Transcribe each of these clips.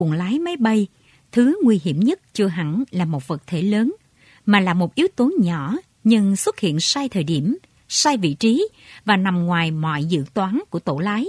Buồng lái máy bay, thứ nguy hiểm nhất chưa hẳn là một vật thể lớn, mà là một yếu tố nhỏ nhưng xuất hiện sai thời điểm, sai vị trí và nằm ngoài mọi dự toán của tổ lái.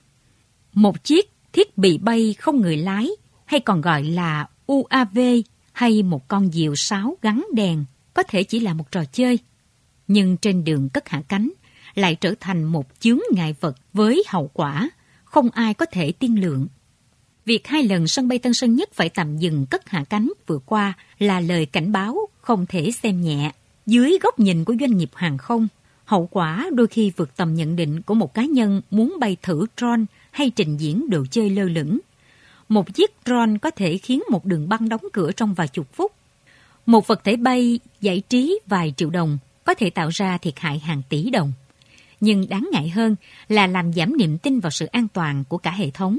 Một chiếc thiết bị bay không người lái, hay còn gọi là UAV, hay một con diều sáo gắn đèn, có thể chỉ là một trò chơi. Nhưng trên đường cất hạ cánh lại trở thành một chướng ngại vật với hậu quả không ai có thể tiên lượng. Việc 2 lần sân bay Tân Sơn Nhất phải tạm dừng cất hạ cánh vừa qua là lời cảnh báo không thể xem nhẹ. Dưới góc nhìn của doanh nghiệp hàng không, hậu quả đôi khi vượt tầm nhận định của một cá nhân muốn bay thử drone hay trình diễn đồ chơi lơ lửng. Một chiếc drone có thể khiến một đường băng đóng cửa trong vài chục phút. Một vật thể bay giải trí vài triệu đồng có thể tạo ra thiệt hại hàng tỷ đồng. Nhưng đáng ngại hơn là làm giảm niềm tin vào sự an toàn của cả hệ thống.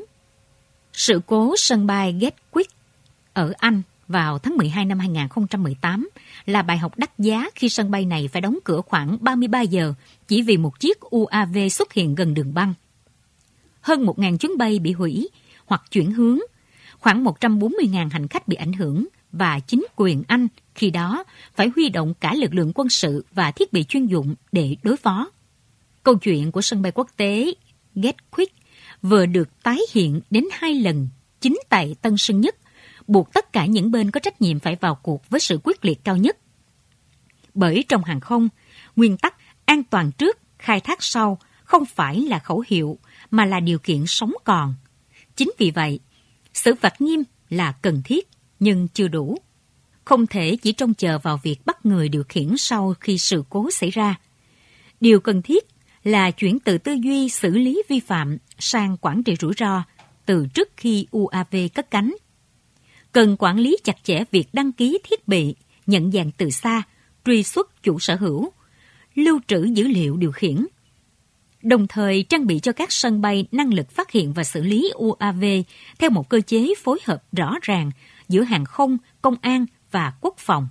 Sự cố sân bay Gatwick ở Anh vào tháng 12 năm 2018 là bài học đắt giá khi sân bay này phải đóng cửa khoảng 33 giờ chỉ vì một chiếc UAV xuất hiện gần đường băng. Hơn 1.000 chuyến bay bị hủy hoặc chuyển hướng, khoảng 140.000 hành khách bị ảnh hưởng và chính quyền Anh khi đó phải huy động cả lực lượng quân sự và thiết bị chuyên dụng để đối phó. Câu chuyện của sân bay quốc tế Gatwick vừa được tái hiện đến 2 lần chính tại Tân Sơn Nhất, buộc tất cả những bên có trách nhiệm phải vào cuộc với sự quyết liệt cao nhất. Bởi trong hàng không, nguyên tắc an toàn trước, khai thác sau không phải là khẩu hiệu mà là điều kiện sống còn. Chính vì vậy, xử phạt nghiêm là cần thiết nhưng chưa đủ. Không thể chỉ trông chờ vào việc bắt người điều khiển sau khi sự cố xảy ra. Điều cần thiết là chuyển từ tư duy xử lý vi phạm sang quản trị rủi ro từ trước khi UAV cất cánh. Cần quản lý chặt chẽ việc đăng ký thiết bị, nhận dạng từ xa, truy xuất chủ sở hữu, lưu trữ dữ liệu điều khiển. Đồng thời trang bị cho các sân bay năng lực phát hiện và xử lý UAV theo một cơ chế phối hợp rõ ràng giữa hàng không, công an và quốc phòng.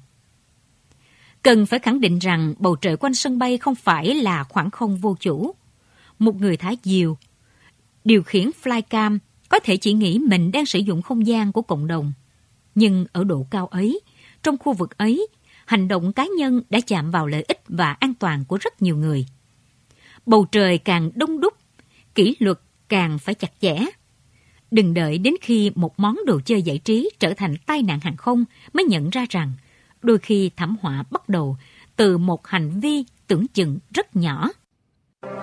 Cần phải khẳng định rằng bầu trời quanh sân bay không phải là khoảng không vô chủ. Một người thả diều, điều khiển flycam có thể chỉ nghĩ mình đang sử dụng không gian của cộng đồng. Nhưng ở độ cao ấy, trong khu vực ấy, hành động cá nhân đã chạm vào lợi ích và an toàn của rất nhiều người. Bầu trời càng đông đúc, kỷ luật càng phải chặt chẽ. Đừng đợi đến khi một món đồ chơi giải trí trở thành tai nạn hàng không mới nhận ra rằng đôi khi thảm họa bắt đầu từ một hành vi tưởng chừng rất nhỏ.